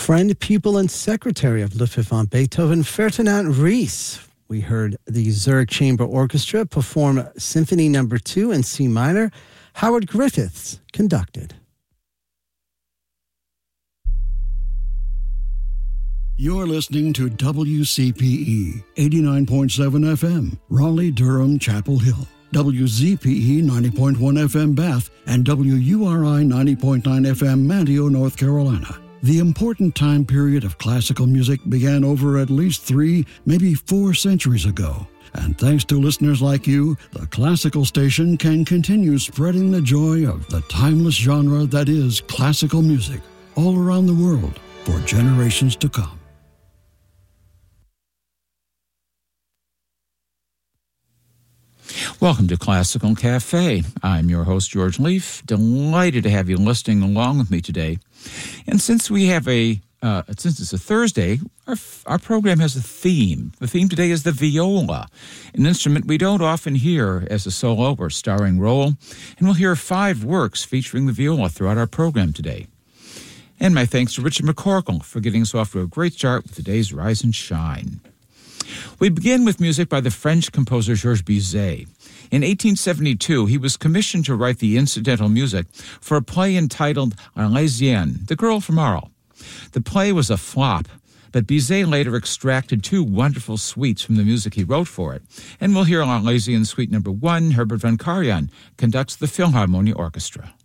Friend, pupil, and secretary of Ludwig van Beethoven, Ferdinand Ries. We heard the Zurich Chamber Orchestra perform Symphony No. 2 in C minor. Howard Griffiths conducted. You're listening to WCPE 89.7 FM, Raleigh, Durham, Chapel Hill. WZPE 90.1 FM, Bath, and WURI 90.9 FM, Manteo, North Carolina. The important time period of classical music began over at least 3, maybe 4 centuries ago. And thanks to listeners like you, the classical station can continue spreading the joy of the timeless genre that is classical music all around the world for generations to come. Welcome to Classical Cafe. I'm your host, George Leaf. Delighted to have you listening along with me today. And since we have since it's a Thursday, our program has a theme. The theme today is the viola, an instrument we don't often hear as a solo or starring role. And we'll hear 5 works featuring the viola throughout our program today. And my thanks to Richard McCorkle for getting us off to a great start with today's Rise and Shine. We begin with music by the French composer Georges Bizet. In 1872, he was commissioned to write the incidental music for a play entitled Arlésienne, The Girl from Arles. The play was a flop, but Bizet later extracted 2 wonderful suites from the music he wrote for it. And we'll hear Arlésienne Suite No. 1, Herbert von Karajan conducts the Philharmonia Orchestra.